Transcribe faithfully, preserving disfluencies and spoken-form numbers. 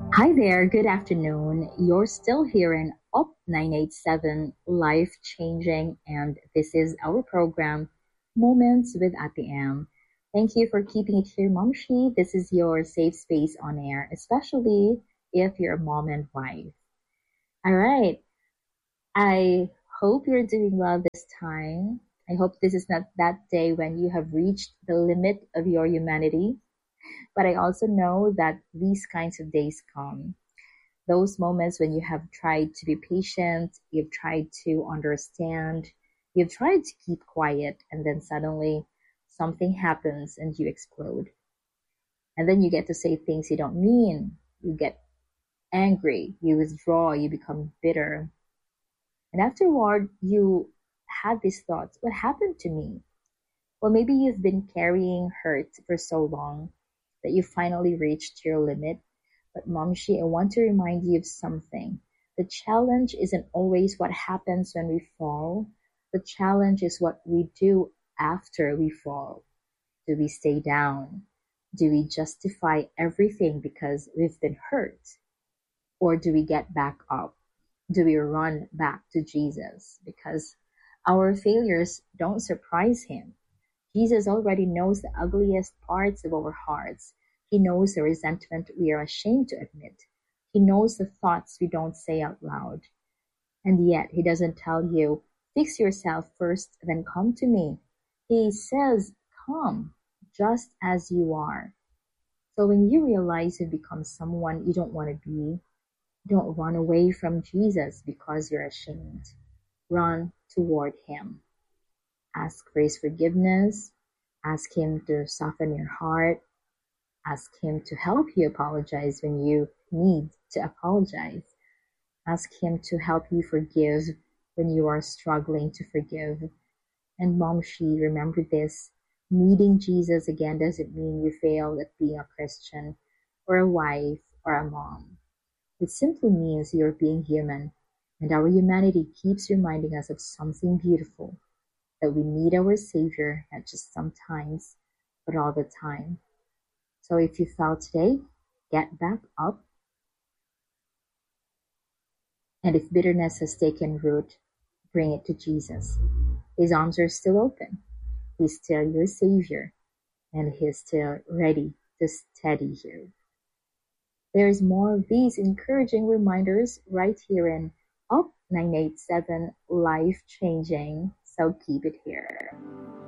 Hi there, good afternoon. You're still here in Up nine eight seven Life Changing, and this is our program, Moments with Ate M. Thank you for keeping it here, Momshi. This is your safe space on air, especially if you're a mom and wife. All right, I hope you're doing well this time. I hope this is not that day when you have reached the limit of your humanity, but I also know that these kinds of days come, those moments when you have tried to be patient, you've tried to understand, you've tried to keep quiet, and then suddenly something happens and you explode. And then you get to say things you don't mean. You get angry, you withdraw, you become bitter. And afterward, you have these thoughts: what happened to me? Well, maybe you've been carrying hurt for so long that you finally reached your limit. But Momshi, I want to remind you of something. The challenge isn't always what happens when we fall. The challenge is what we do after we fall. Do we stay down? Do we justify everything because we've been hurt? Or do we get back up? Do we run back to Jesus? Because our failures don't surprise him. Jesus already knows the ugliest parts of our hearts. He knows the resentment we are ashamed to admit. He knows the thoughts we don't say out loud. And yet, He doesn't tell you, fix yourself first, then come to me. He says, come, just as you are. So when you realize you've become someone you don't want to be, don't run away from Jesus because you're ashamed. Run toward Him. Ask for His forgiveness. Ask Him to soften your heart. Ask Him to help you apologize when you need to apologize. Ask Him to help you forgive when you are struggling to forgive. And Mom Shi, remember this: needing Jesus again doesn't mean you failed at being a Christian or a wife or a mom. It simply means you're being human, and our humanity keeps reminding us of something beautiful, that we need our Savior, not just sometimes, but all the time. So if you fell today, get back up. And if bitterness has taken root, bring it to Jesus. His arms are still open. He's still your Savior, and He's still ready to steady you. There is more of these encouraging reminders right here in Up nine eight seven Life Changing, so keep it here.